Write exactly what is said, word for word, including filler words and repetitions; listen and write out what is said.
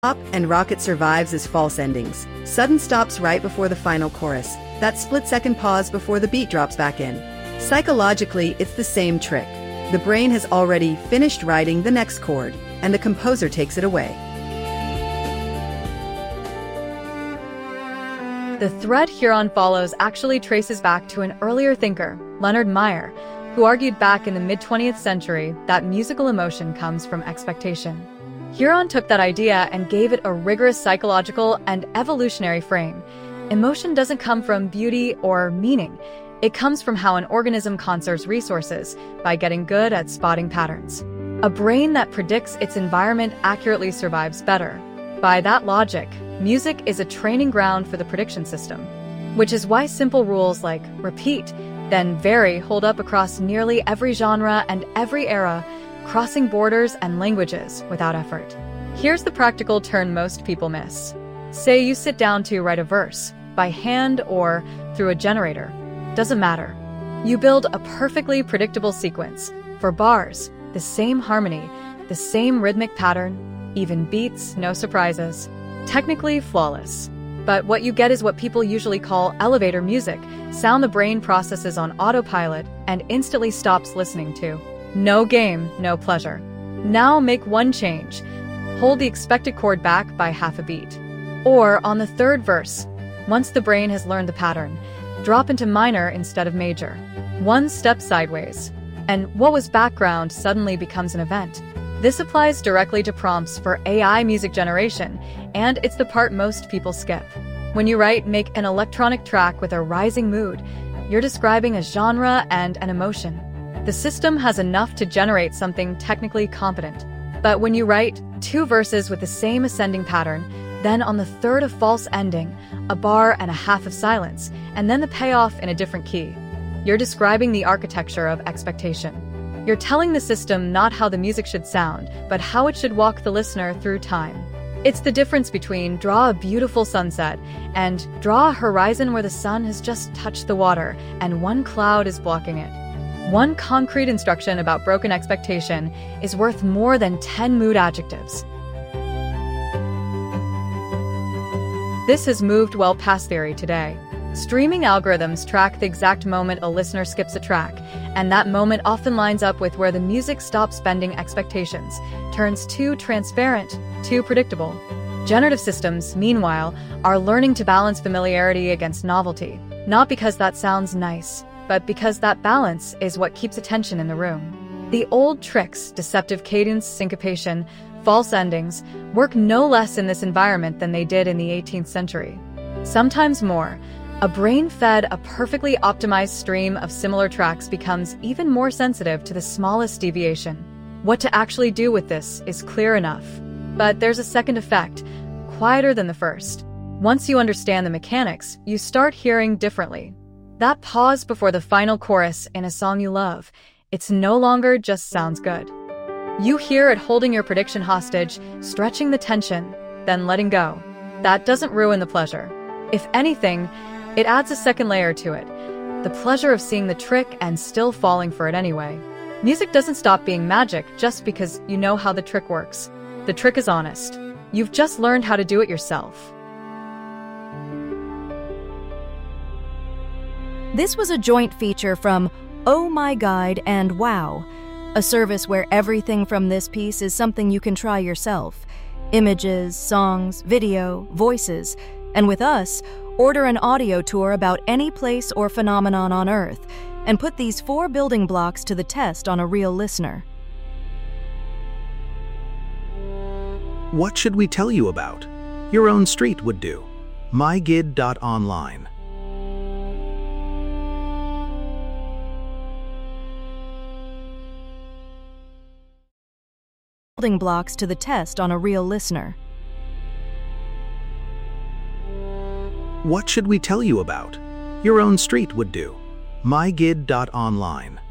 Pop and Rocket survives as false endings. Sudden stops right before the final chorus. That split-second pause before the beat drops back in. Psychologically, it's the same trick. The brain has already finished writing the next chord, and the composer takes it away. The thread Huron follows actually traces back to an earlier thinker, Leonard Meyer, who argued back in the mid-twentieth century that musical emotion comes from expectation. Huron took that idea and gave it a rigorous psychological and evolutionary frame. Emotion doesn't come from beauty or meaning. It comes from how an organism conserves resources by getting good at spotting patterns. A brain that predicts its environment accurately survives better. By that logic, music is a training ground for the prediction system, which is why simple rules like repeat, then vary hold up across nearly every genre and every era, crossing borders and languages without effort. Here's the practical turn most people miss. Say you sit down to write a verse, by hand or through a generator. Doesn't matter. You build a perfectly predictable sequence. For bars, the same harmony, the same rhythmic pattern, even beats, no surprises. Technically flawless. But what you get is what people usually call elevator music, sound the brain processes on autopilot and instantly stops listening to. No game, no pleasure. Now make one change. Hold the expected chord back by half a beat. Or on the third verse, once the brain has learned the pattern, drop into minor instead of major. One step sideways. And what was background suddenly becomes an event. This applies directly to prompts for A I music generation, and it's the part most people skip. When you write, make an electronic track with a rising mood, you're describing a genre and an emotion. The system has enough to generate something technically competent. But when you write two verses with the same ascending pattern, then on the third a false ending, a bar and a half of silence, and then the payoff in a different key, you're describing the architecture of expectation. You're telling the system not how the music should sound, but how it should walk the listener through time. It's the difference between draw a beautiful sunset and draw a horizon where the sun has just touched the water and one cloud is blocking it. One concrete instruction about broken expectation is worth more than ten mood adjectives. This has moved well past theory today. Streaming algorithms track the exact moment a listener skips a track, and that moment often lines up with where the music stops bending expectations, turns too transparent, too predictable. Generative systems, meanwhile, are learning to balance familiarity against novelty, not because that sounds nice, but because that balance is what keeps attention in the room. The old tricks, deceptive cadence, syncopation, false endings, work no less in this environment than they did in the eighteenth century. Sometimes more. A brain fed a perfectly optimized stream of similar tracks becomes even more sensitive to the smallest deviation. What to actually do with this is clear enough. But there's a second effect, quieter than the first. Once you understand the mechanics, you start hearing differently. That pause before the final chorus in a song you love, it's no longer just sounds good. You hear it holding your prediction hostage, stretching the tension, then letting go. That doesn't ruin the pleasure. If anything, it adds a second layer to it, the pleasure of seeing the trick and still falling for it anyway. Music doesn't stop being magic just because you know how the trick works. The trick is honest. You've just learned how to do it yourself. This was a joint feature from Oh My Guide and Wow, a service where everything from this piece is something you can try yourself. Images, songs, video, voices, and with us, order an audio tour about any place or phenomenon on Earth, and put these four building blocks to the test on a real listener. What should we tell you about? Your own street would do. my gid dot online. Building blocks to the test on a real listener. What should we tell you about? Your own street would do. my gid dot online.